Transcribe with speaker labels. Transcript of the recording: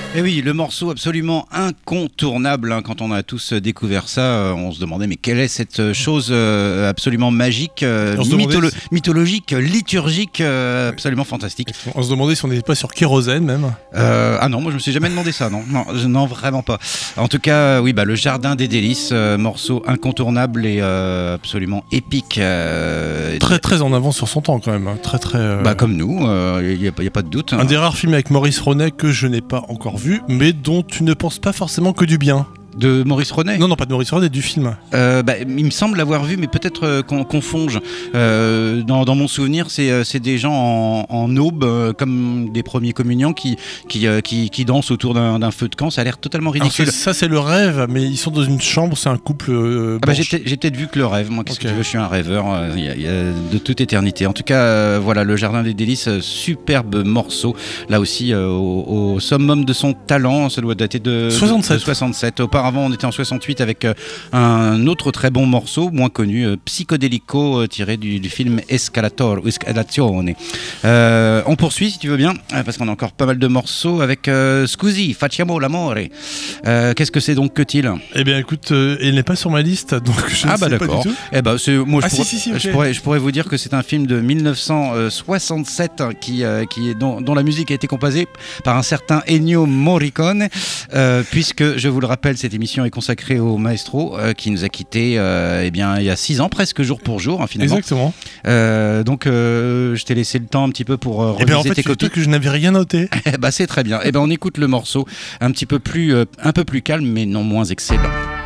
Speaker 1: Et oui, le morceau absolument incontournable, hein, quand on a tous découvert ça, on se demandait mais quelle est cette chose absolument magique, mythologique, liturgique, absolument fantastique.
Speaker 2: On se demandait si on n'était pas sur Kérosène même.
Speaker 1: Ah non, moi je me suis jamais demandé ça, non, vraiment pas. En tout cas, oui, le Jardin des Délices, morceau incontournable et absolument épique.
Speaker 2: Très en avance sur son temps quand même, hein. Très.
Speaker 1: Comme nous, il y a pas de doute.
Speaker 2: Un des rares films avec Maurice Ronet que je n'ai pas encore vu, mais dont tu ne penses pas forcément que du bien.
Speaker 1: De Maurice Ronet ?
Speaker 2: Non, pas de Maurice Ronet, du film.
Speaker 1: Il me semble l'avoir vu, mais peut-être qu'on fonge. Dans mon souvenir, c'est des gens en aube, comme des premiers communiants, qui dansent autour d'un feu de camp. Ça a l'air totalement ridicule.
Speaker 2: Alors ça, c'est le rêve, mais ils sont dans une chambre, c'est un couple.
Speaker 1: J'ai peut-être vu que le rêve. Moi, qu'est-ce que tu veux, je suis un rêveur. Il y a de toute éternité. En tout cas, voilà, le Jardin des Délices, superbe morceau. Là aussi, au summum de son talent, ça doit dater de 67. Auparavant, on était en 68 avec un autre très bon morceau, moins connu, Psychodelico, tiré du film Escalazione. On poursuit, si tu veux bien, parce qu'on a encore pas mal de morceaux avec Scusi, facciamo l'amore. Qu'est-ce que c'est donc que-t-il ?
Speaker 2: Eh bien, écoute, il n'est pas sur ma liste, donc je ne sais
Speaker 1: d'accord.
Speaker 2: Pas du tout.
Speaker 1: Je pourrais vous dire que c'est un film de 1967 dont la musique a été composée par un certain Ennio Morricone, puisque, je vous le rappelle, cette émission est consacrée au maestro qui nous a quittés il y a 6 ans, presque jour pour jour, hein, finalement.
Speaker 2: Exactement.
Speaker 1: Donc je t'ai laissé le temps un petit peu pour reviser tes copies.
Speaker 2: Que je n'avais rien noté.
Speaker 1: C'est très bien. On écoute le morceau un peu plus calme, mais non moins excellent.